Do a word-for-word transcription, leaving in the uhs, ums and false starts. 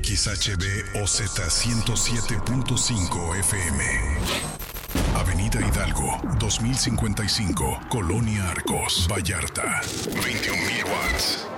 X H B O Z ciento siete punto cinco F M. Avenida Hidalgo, dos mil cincuenta y cinco, Colonia Arcos, Vallarta. veintiún mil watts.